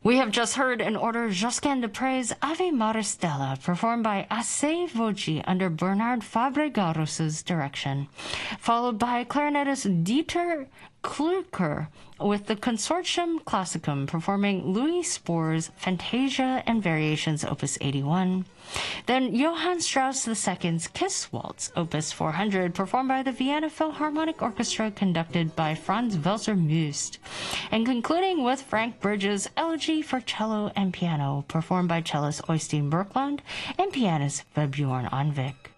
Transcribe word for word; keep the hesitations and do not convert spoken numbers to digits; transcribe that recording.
We have just heard in order Josquin de Prez' Ave Maristella, performed by Assai Voci under Bernard Fabregaros's direction, followed by clarinetist Dieter Klücker with the Consortium Classicum performing Louis Spohr's Fantasia and Variations Opus eighty-one. Then Johann Strauss the Second's Kiss Waltz Opus four hundred performed by the Vienna Philharmonic Orchestra conducted by Franz Welser Müst. And concluding with Frank Bridges' Elegy for Cello and Piano performed by cellist Øystein Birkeland and pianist Vebjorn Anvik.